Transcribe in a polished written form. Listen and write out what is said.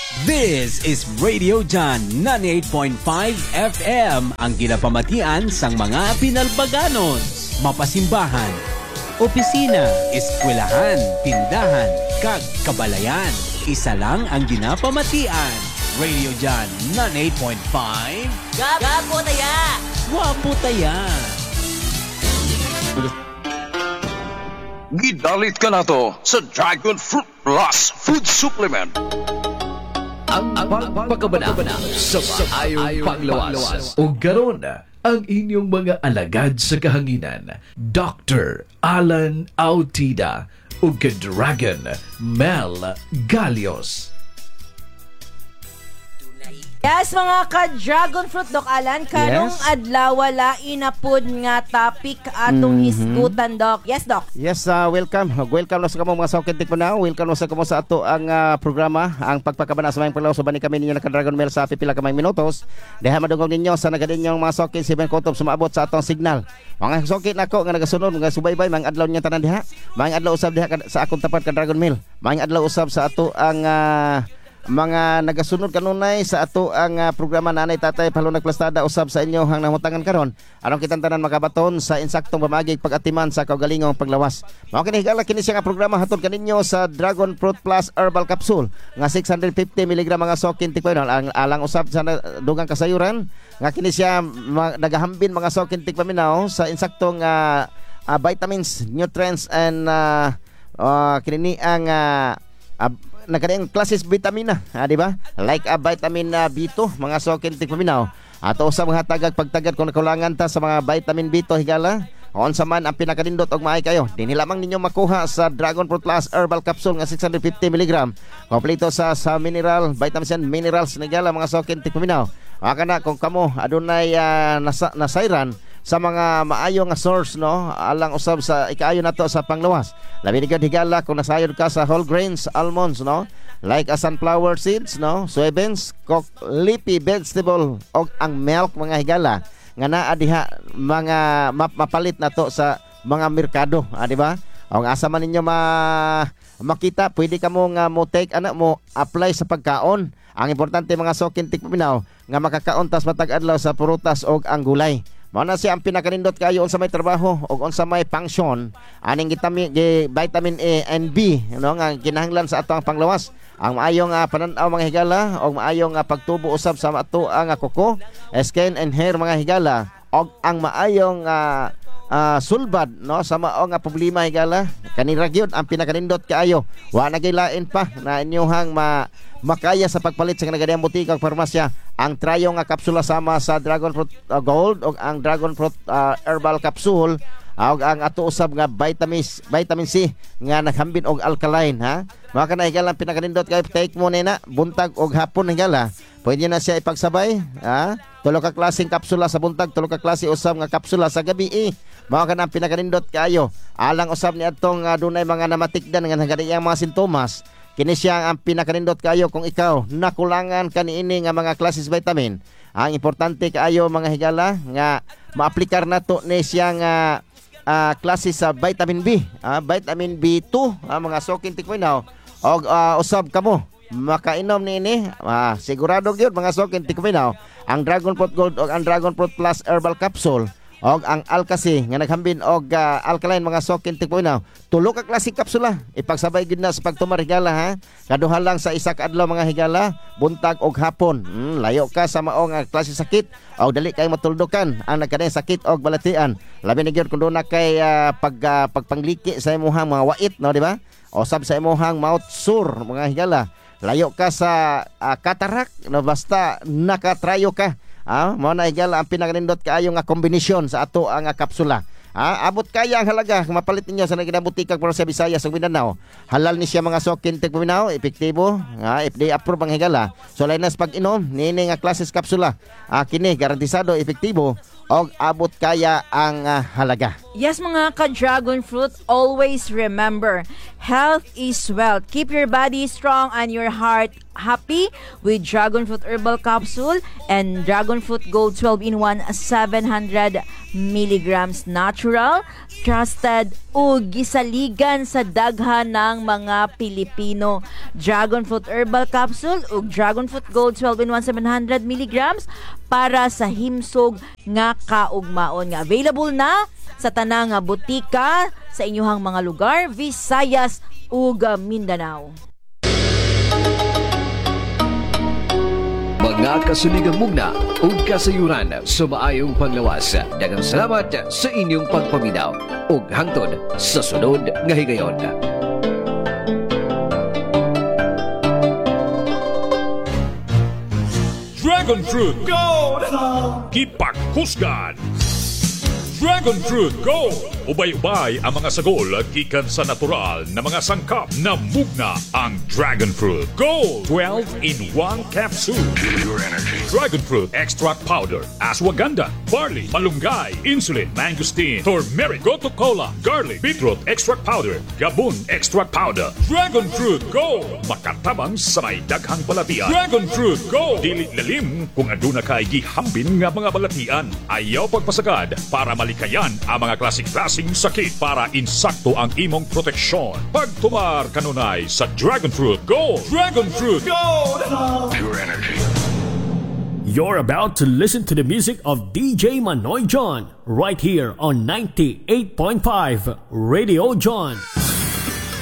This is Radio John 98.5 FM, ang ginapamatian sang mga pinalbaganon, mapasimbahan, opisina, eskwelahan, tindahan, kag kabalayan. Isa lang ang ginapamatian. Radio John 98.5. Gapo taya! Wapo taya! Gidalit ka na to sa Dragon Fruit Plus Food Supplement. Ang pagpagabana sa maayong panglawas. O garon ang inyong mga alagad sa kahanginan, Dr. Alan Autida o Dragon Mel Galios. Yes, mga ka-Dragon Fruit, Doc Alan, karong adlaw wala inapod nga topic atong hisgutan, Doc. Yes, Doc. Yes, welcome. Welcome na sa kamo mga saukintik mo na. Welcome na sa kamo sa ato ang programa, ang pagpakabana sa mayang paglaw. So bani kami ninyo na ka-Dragon Mail sa pipila ka mayang minutos. Deha madungog ninyo sa nagadin yung mga saukin si Ben Kotob sumaabot sa atong signal. Mga saukin nako nga nagasunod, mga subaybay, mga adlaw niya tanan diha. Mga adlaw usab diha sa akong tapat ka-Dragon Mail. Mga adlaw usab sa ato ang mga nagasunod kanunay sa ato ang programa Nanay Tatay Palunag Plastada usab sa inyo hang namutangan karon aron kitang tanan makabaton sa insaktong pamagig pag-atiman sa kaugalingong paglawas. Mao kini higala kini siya nga programa hatod kaninyo sa Dragon Fruit Plus Herbal Capsule nga 650 mg mga sokin tikpainol ang alang usab sa dugang kasayuran nga kini siya nagahambin mga sokin tikpaminaw sa insaktong vitamins, nutrients and kini ang nagkadaang klases vitamina, di ba? Like vitamin B2, mga sokin tikpaminaw. Ato usab mga tagag pagtagad kung nakulangan ta sa mga vitamin B2 higala. Kung sa man ang pinakadindot og maay kayo, dinhi lamang ninyo makuha sa Dragon Fruit Plus Herbal Capsule nga 650 mg. Kompleto sa mineral, vitamins and minerals higala mga sokin tikpaminaw. Aka na kung kamo adunay nasayran sa mga maayo nga source no alang usab sa ikaayo nato sa panglawas. Labi ni higala kung nasayod ka sa whole grains, almonds no, like sunflower seeds no, soybeans, leafy vegetable og ang milk mga higala nga naa diha mga mapalit nato sa mga merkado, di ba? Og asa man ninyo makita, pwede ka mo nga mo take mo apply sa pagkaon. Ang importante mga sokin tikpaminaw nga makakaon tas matag adlaw sa prutas og ang gulay. Mao na siya ang pinakanindot kayo unsa may trabaho ug unsa may function aning vitamin A and B no nga kinahanglan sa ato ang panglawas. Ang maayong pananaw mga higala ug maayong pagtubo usab sa ato ang kuko, skin and hair mga higala ug ang maayong sulbad no sa mao nga problema higala kanira gyud ang pinakanindot kaayo. Wa na gilain pa na inyohang makaya sa pagpalit sa nagadayang butika ug farmasya ang trayo nga kapsula sama sa Dragon Fruit Gold o ang Dragon Fruit Herbal Capsule ug ang ato usab nga vitamin C nga naghambin og alkaline ha. Mao kana higala ang pinakanindot kay take mo na buntag og hapon higala. Pwede na siya ipagsabay ha. Tulo ka klaseng kapsula sa buntag, tulo ka klase usab nga kapsula sa gabi. Mao kana ang pinakanindot kayo. Alang usab ni atong dunay mga namatikdan nga nagadayang mga sintomas. Kini siya ang pinakanindot kayo kung ikaw nakulangan kaniini nga mga klases vitamin. Ang importante kaayo mga higala nga maaplikar nato ni siya nga klase sa vitamin B, vitamin B2, mga sokin tikpainaw. Og usab kamo makainom niini, sigurado gyud mga sokin tikpainaw ang Dragon Fruit Gold o ang Dragon Fruit Plus Herbal Capsule og ang Alkasi nga naghambin og alkaline mga sokin tikpainaw. Tulo ka klase kapsula ipagsabay gid na sa pagtumar higala ha. Kaduha lang sa isa ka adlaw mga higala, buntag og hapon. Layo ka sa mao nga klase sakit o dali kay matuldukan ang nagkadayang sakit og balatian. Labi na gyud kun doon na kay pagpangliki sa imong mga wait no, di ba? O sab sa imong mouth sore mga higala. Layo ka sa katarak no, basta nakatrayo ka. Mao na higala ang pinakanindot kaayo nga kombinasyon sa ato ang kapsula. Abot kaya ang halaga mapalit ninyo sa naginabutikag para sa Visayas ug Mindanao. Halal ni siya mga sokin tikpaminaw, epektibo, FDA approve ang higala. So lainas pag inom nini nga klases kapsula. Kini garantisado epektibo og abot kaya ang halaga. Yes, mga ka-dragon fruit, always remember, health is wealth. Keep your body strong and your heart happy with dragon fruit herbal capsule and dragon fruit gold 12-in-1 700 milligrams natural, trusted ug gisaligan sa daghan ng mga Pilipino. Dragon fruit herbal capsule ug dragon fruit gold 12-in-1 700 milligrams para sa himsog nga kaugmaon nga available na sa tanang nga butika sa inyong mga lugar, Visayas ug Mindanao. Mga kasuligang mugna ug kasayuran sa maayong panglawas. Daghang salamat sa inyong pagpaminaw ug hangtod sa sunod nga higayon. Dragon Fruit Gold! Kipaghusgan! Dragon Fruit Gold! Ubay-ubay ang mga sagol gikan sa natural na mga sangkap na mugna ang Dragon Fruit Gold 12-in-1 capsule. Pure energy. Dragon Fruit Extract Powder, Ashwagandha, Barley, Malunggay, Insulin, Mangosteen, Turmeric, Gotu Kola, Garlic, Beetroot Extract Powder, Gabon Extract Powder. Dragon Fruit Gold! Makatabang sa may daghang balatian. Dragon Fruit Gold! Dili lalim kung aduna kay gihambin nga mga balatian. Ayaw pagpasagad para malikayan ang mga klasik-klasing sakit para insakto ang imong proteksyon. Pagtumar kanunay sa Dragon Fruit Gold! Dragon Fruit Gold! Pure energy. You're about to listen to the music of DJ Manoy John right here on 98.5 Radio John.